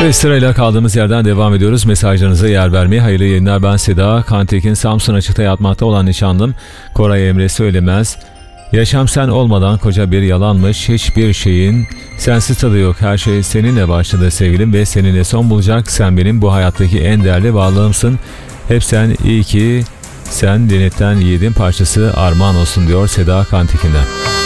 Ve sırayla kaldığımız yerden devam ediyoruz. Mesajlarınıza yer vermeye. Hayırlı yayınlar. Ben Seda Kantekin. Samsun Açık'ta yatmakta olan nişanlım Koray Emre Söylemez. Yaşam sen olmadan koca bir yalanmış. Hiçbir şeyin sensiz tadı yok. Her şey seninle başladı sevgilim ve seninle son bulacak. Sen benim bu hayattaki en değerli varlığımsın. Hep sen, iyi ki sen cennetten yiğidin parçası armağan olsun diyor Seda Kantekin'den.